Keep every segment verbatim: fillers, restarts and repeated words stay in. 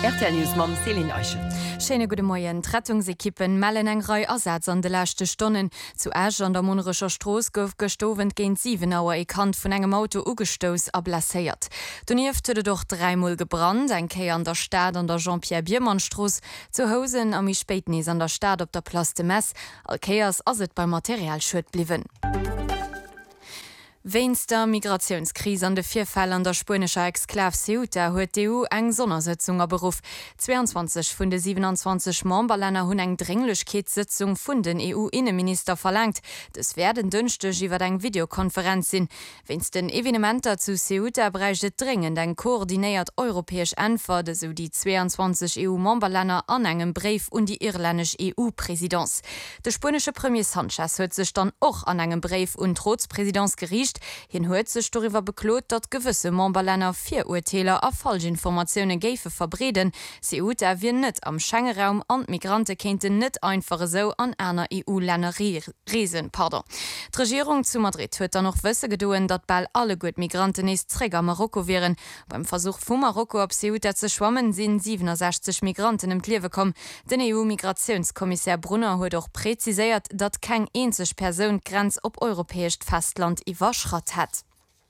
R T L News mam Selin Eiche. Schöne gute Morgen. Rettungsequipen melden eng Reihe Ersatz an de letzte Stunden. Zu Asch an der Munnerischer Straße gouf gestoven gegen sieben Auer e Kant von engem Auto ugestoß a blessiert. Donieft huet doch dreimal gebrannt, ein Kei an der Stadt an der Jean-Pierre Biermann Straße, zu Hause am mi Spätnis an der Stadt op der Place de Metz. Alkeas aset beim Materialschut bliwen. Wéins der Migrationskrise an de vier Fälle an der spanischer Exklav Ceuta huet D U eng Sondersitzung a Beruf. zweiundzwanzig vun de siebenundzwanzig Memberländer hunn eng Dringlichkeitssitzung vun den E U-Innenminister verlangt. Das werden dünschtech iwwer eng Videokonferenz sinn. Wéins den Evenementer zu Ceuta breichtet dringend eng koordinéiert europäesch Antwort, so die zweiundzwanzig E U-Memberländer an engem Brief und die irländisch E U-Präsidenz. De spanische Premier Sanchez huet sech dann och an engem Brief und Ratspräsidenz gericht. Hin huet sech darüber beklot, dat gewisse Memberländer vier Urteiler a Falschinformationen géife verbreden. Ceuta wie net am Schengen-Raum an Migrante kennten net einfache so an einer E U-Länder reisen. Pardon. Die Regierung zu Madrid huet dann noch wësse gedoen, dat bald alle gut Migranten is Träger Marokko wären. Beim Versuch vu Marokko op Ceuta zu schwammen sind siebenundsechzig Migranten im Kliewe kom. Den E U-Migrationskommissär Brunner huet auch präzisiert, dat kein einzig Person Grenz op europäisch Festland iwwasch hat.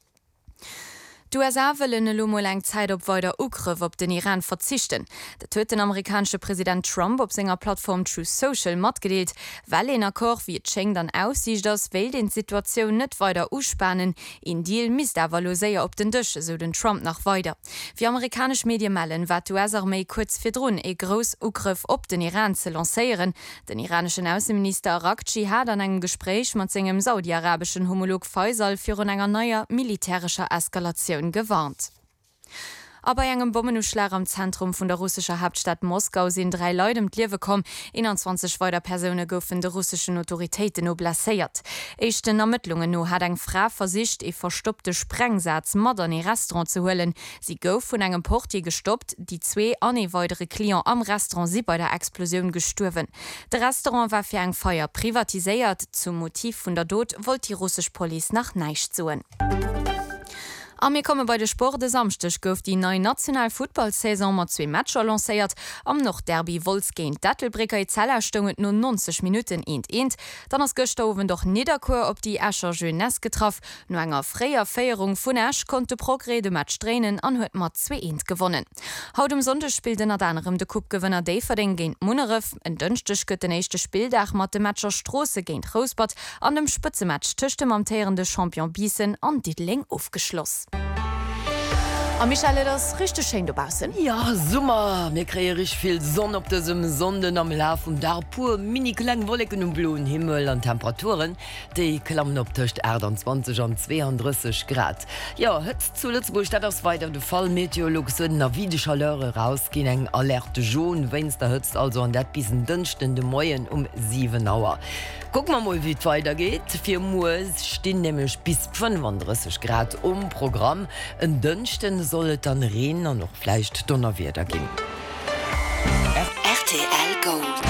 Du U S A wollen eine lang Zeit op weiter Ugriff op den Iran verzichten. Der huet den amerikanische Präsident Trump op seiner Plattform Truth Social matgedeelt, weil en Akkor wie Cheng dann aussieht, dass will den Situation net weiter uspannen, in Deal misst avaluéier op den Tisch, so den Trump nach weiter. Wie amerikanisch Medien melden, wat U S-Armee kurz fir Drun e groß Ugriff op den Iran zu lancieren. Den iranischen Außenminister Arakci hat an einem Gespräch mit seinem saudi-arabischen Homolog Faisal für enger neuer militärischer Eskalation gewarnt. Aber engem Bombenuschlag am Zentrum von der russischen Hauptstadt Moskau sind drei Leute im Leben gekommen. einundzwanzig weiter Personen goufen de russischen Autoritäten no blessiert. Echten Ermittlungen no hat eng Frau versicht, e verstoppte Sprengsatz moderne Restaurant zu holen. Sie gouf von engem Portier gestoppt, die zwei ane weitere Klienten am Restaurant sie bei der Explosion gestorben. Der Restaurant war für eng Feuer privatisiert. Zum Motiv von der Tod wollte die russische Polizei nach neicht suchen. Am mir komme bei de Sport de Samstech gouf die neue Nationalfootball-Saison mat zwei Matscher lancéiert, am noch Derby Wolz géint Dattelbricker e Zellerstunget no neunzig Minuten int int, dann ass Gestowen doch Niederkur op die Äscher Jeunesse getraff, no enger freier Féierung vun Äsch konnte Progre de Match tränen an huet mat zwei int gewonnen. Haut um Sonntag spielt den anderem de Cupgewinner Daverding géint Munneref, en dënchtech gëtt den echte Spieldach mat de Matscher Strosse géint Rosbad an dem Spitzematch töcht dem amtierende Champion Biesen an Dietling aufgeschloss. A Michelle, das richtig schön du bist. Ja, Sommer. Mir kreier ich viel Sonne auf diesem Sonden am Laufen. Da pur mini kleine Wolken und blauen Himmel und Temperaturen, die klammen auf zwischen achtundzwanzig und zweiunddreißig Grad. Ja, heute zu Lützburg steht das weiter der Fall. Meteorologen sind nach wie die Chaleur rausgehen, ein Alerte Jaune, wenn es da heute also an der bis in den Morgen um sieben Uhr. Gucken wir mal, wie es weitergeht. Für morgen stehen nämlich bis fünfunddreißig Grad um Programm. Ein Dünsten soll dann Regen und noch vielleicht Donnerwetter gehen. R T L Gold.